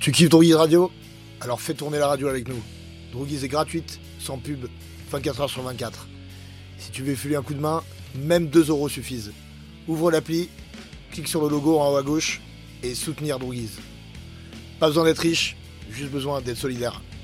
Tu kiffes Droguise Radio? Alors fais tourner la radio avec nous. Droguise est gratuite, sans pub, 24h sur 24. Si tu veux filer un coup de main, même 2€ suffisent. Ouvre l'appli, clique sur le logo en haut à gauche et soutenir Droguise. Pas besoin d'être riche, juste besoin d'être solidaire.